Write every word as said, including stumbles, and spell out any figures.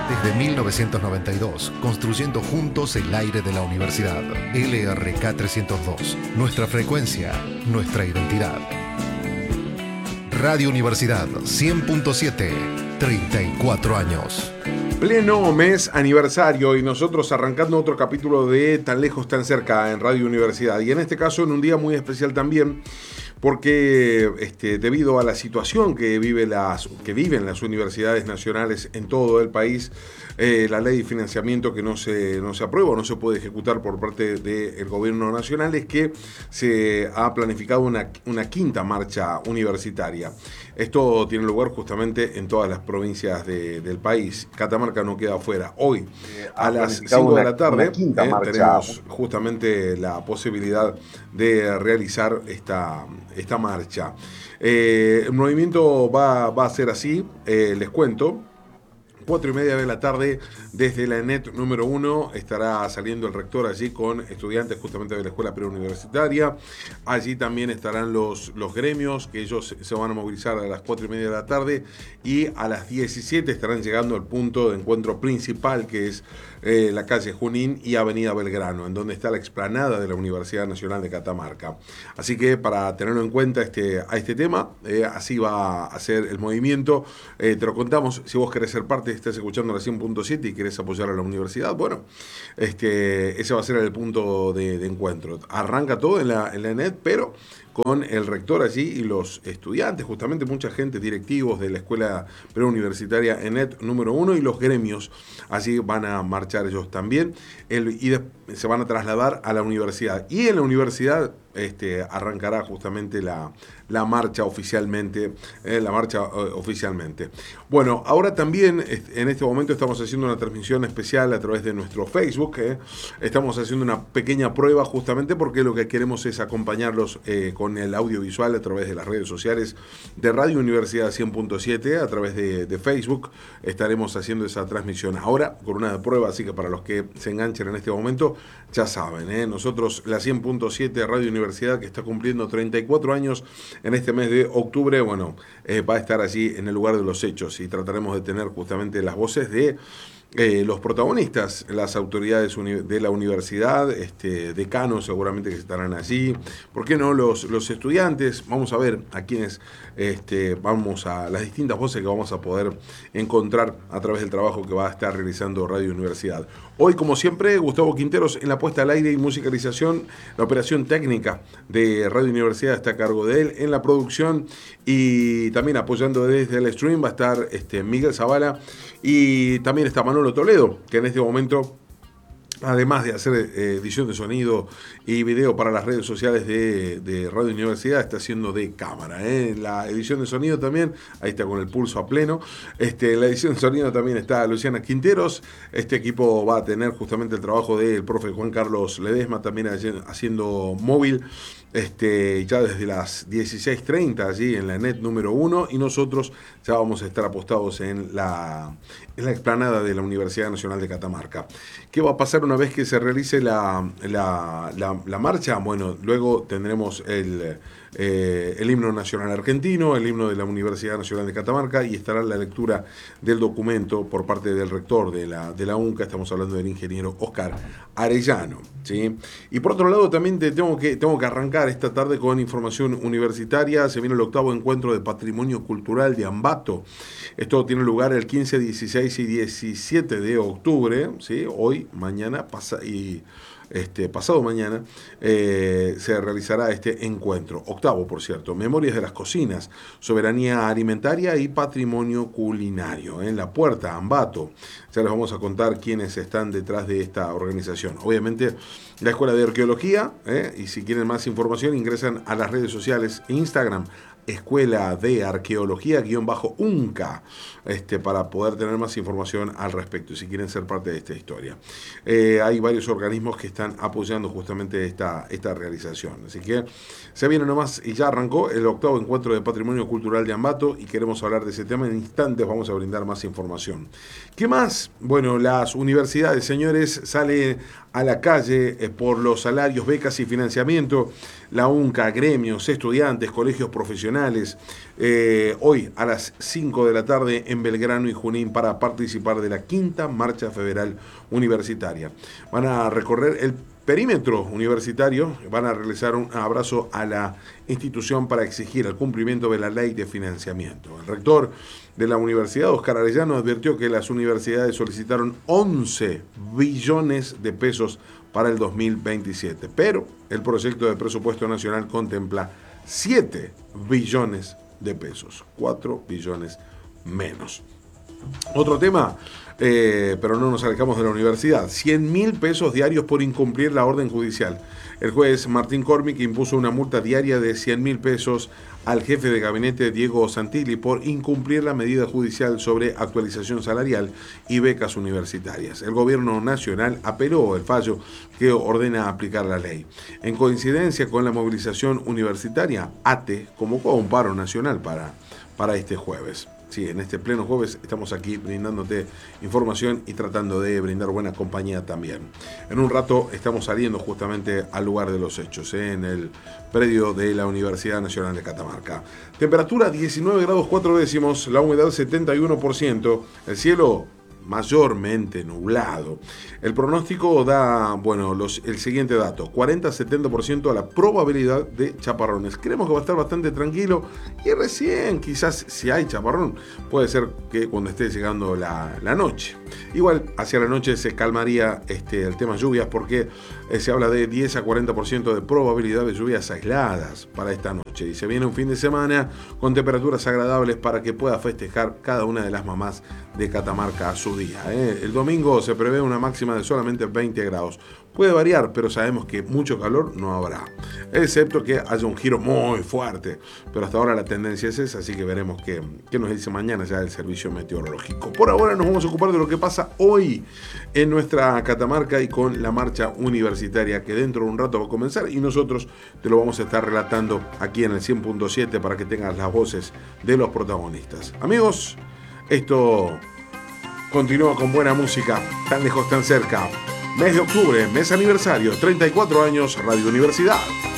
Desde mil novecientos noventa y dos, construyendo juntos el aire de la universidad. L R K trescientos dos, nuestra frecuencia, nuestra identidad. Radio Universidad cien punto siete, treinta y cuatro años. Pleno mes aniversario y nosotros arrancando otro capítulo de Tan Lejos, Tan Cerca en Radio Universidad. Y en este caso en un día muy especial también, porque este, debido a la situación que, vive las, que viven las universidades nacionales en todo el país, eh, la ley de financiamiento que no se, no se aprueba, no se puede ejecutar por parte del gobierno nacional, es que se ha planificado una, una quinta marcha universitaria. Esto tiene lugar justamente en todas las provincias de, del país. Catamarca no queda afuera. Hoy, eh, a las cinco de la tarde, eh, tenemos justamente la posibilidad de realizar esta, esta marcha. Eh, el movimiento va, va a ser así, eh, les cuento. Cuatro y media de la tarde, desde la ENET número uno, estará saliendo el rector allí con estudiantes justamente de la escuela preuniversitaria. Allí también estarán los, los gremios, que ellos se van a movilizar a las cuatro y media de la tarde, y a las diecisiete estarán llegando al punto de encuentro principal, que es eh, la calle Junín y Avenida Belgrano, en donde está la explanada de la Universidad Nacional de Catamarca. Así que para tenerlo en cuenta este, a este tema, eh, así va a ser el movimiento. Eh, te lo contamos, si vos querés ser parte, estás escuchando la cien punto siete y querés apoyar a la universidad, bueno, este, ese va a ser el punto de, de encuentro. Arranca todo en la, en la ENET, pero con el rector allí y los estudiantes, justamente mucha gente, directivos de la escuela preuniversitaria ENET número uno, y los gremios, allí van a marchar ellos también, el, y de, se van a trasladar a la universidad. Y en la universidad este, arrancará justamente la, la marcha oficialmente, eh, la marcha eh, oficialmente. Bueno, ahora también en este momento estamos haciendo una transmisión especial a través de nuestro Facebook. Eh. Estamos haciendo una pequeña prueba justamente porque lo que queremos es acompañarlos eh, con el audiovisual a través de las redes sociales de Radio Universidad cien punto siete, a través de, de Facebook. Estaremos haciendo esa transmisión ahora con una prueba, así que para los que se enganchen en este momento, ya saben, eh, nosotros la cien punto siete Radio Universidad, que está cumpliendo treinta y cuatro años en este mes de octubre, bueno, eh, va a estar allí en el lugar de los hechos y trataremos de tener justamente las voces de Eh, los protagonistas, las autoridades uni- de la universidad, este, decanos seguramente que estarán allí, ¿por qué no los, los estudiantes? Vamos a ver a quienes, este, vamos a las distintas voces que vamos a poder encontrar a través del trabajo que va a estar realizando Radio Universidad. Hoy, como siempre, Gustavo Quinteros en la puesta al aire y musicalización. La operación técnica de Radio Universidad está a cargo de él, en la producción y también apoyando desde el stream va a estar este, Miguel Zavala, y también está Manolo Toledo, que en este momento, además de hacer eh, edición de sonido y video para las redes sociales de, de Radio Universidad, está haciendo de cámara. ¿eh? La edición de sonido también, ahí está con el pulso a pleno. Este, la edición de sonido también está Luciana Quinteros. Este equipo va a tener justamente el trabajo del profe Juan Carlos Ledesma, también haciendo móvil. Este, ya desde las dieciséis treinta allí en la ENET número uno, y nosotros ya vamos a estar apostados en la, en la explanada de la Universidad Nacional de Catamarca. ¿Qué va a pasar una vez que se realice la, la, la, la marcha? Bueno, luego tendremos el, eh, el himno nacional argentino, el himno de la Universidad Nacional de Catamarca, y estará la lectura del documento por parte del rector de la, de la UNCA. Estamos hablando del ingeniero Oscar Arellano, ¿sí? Y por otro lado también te tengo que, tengo que arrancar esta tarde con información universitaria. Se viene el octavo encuentro de Patrimonio Cultural de Ambato. Esto tiene lugar el quince, dieciséis y diecisiete de octubre, ¿sí? Hoy, mañana pasa, y este, pasado mañana eh, se realizará este encuentro. Octavo, por cierto. Memorias de las cocinas, soberanía alimentaria y patrimonio culinario. En La Puerta, Ambato. Ya les vamos a contar quiénes están detrás de esta organización. Obviamente, la Escuela de Arqueología, ¿eh? Y si quieren más información, ingresan a las redes sociales, Instagram, Escuela de Arqueología guión bajo UNCA, este, para poder tener más información al respecto, y si quieren ser parte de esta historia. Eh, hay varios organismos que están apoyando justamente esta, esta realización. Así que se viene nomás, y ya arrancó el octavo encuentro de Patrimonio Cultural de Ambato, y queremos hablar de ese tema. En instantes vamos a brindar más información. ¿Qué más? Bueno, las universidades, señores, salen a la calle eh, por los salarios, becas y financiamiento. la UNCA, gremios, estudiantes, colegios profesionales, eh, hoy a las cinco de la tarde en Belgrano y Junín para participar de la quinta Marcha Federal Universitaria. Van a recorrer el perímetro universitario, van a realizar un abrazo a la institución para exigir el cumplimiento de la ley de financiamiento. El rector de la universidad, Oscar Arellano, advirtió que las universidades solicitaron once billones de pesos para el dos mil veintisiete, pero el proyecto de presupuesto nacional contempla siete billones de pesos, cuatro billones menos. Otro tema, eh, pero no nos alejamos de la universidad, cien mil pesos diarios por incumplir la orden judicial. El juez Martín Cormick impuso una multa diaria de cien mil pesos al jefe de gabinete Diego Santilli por incumplir la medida judicial sobre actualización salarial y becas universitarias. El gobierno nacional apeló el fallo que ordena aplicar la ley. En coincidencia con la movilización universitaria, A T E convocó un paro nacional para, para este jueves. Sí, en este pleno jueves estamos aquí brindándote información y tratando de brindar buena compañía también. En un rato estamos saliendo justamente al lugar de los hechos, ¿eh? En el predio de la Universidad Nacional de Catamarca. Temperatura diecinueve grados cuatro décimos, la humedad setenta y uno por ciento, el cielo mayormente nublado. El pronóstico da, bueno, los, el siguiente dato, cuarenta a setenta por ciento a la probabilidad de chaparrones. Creemos que va a estar bastante tranquilo y recién, quizás si hay chaparrón, puede ser que cuando esté llegando la, la noche. Igual, hacia la noche se calmaría este, el tema lluvias porque eh, se habla de diez a cuarenta por ciento de probabilidad de lluvias aisladas para esta noche. Y se viene un fin de semana con temperaturas agradables para que pueda festejar cada una de las mamás de Catamarca a su día. ¿eh? El domingo se prevé una máxima de solamente veinte grados. Puede variar, pero sabemos que mucho calor no habrá, excepto que haya un giro muy fuerte. Pero hasta ahora la tendencia es esa, así que veremos qué, qué nos dice mañana ya el servicio meteorológico. Por ahora nos vamos a ocupar de lo que pasa hoy en nuestra Catamarca y con la marcha universitaria que dentro de un rato va a comenzar y nosotros te lo vamos a estar relatando aquí en el cien punto siete para que tengas las voces de los protagonistas. Amigos, esto continúa con buena música, tan lejos, tan cerca. Mes de octubre, mes aniversario, treinta y cuatro años, Radio Universidad.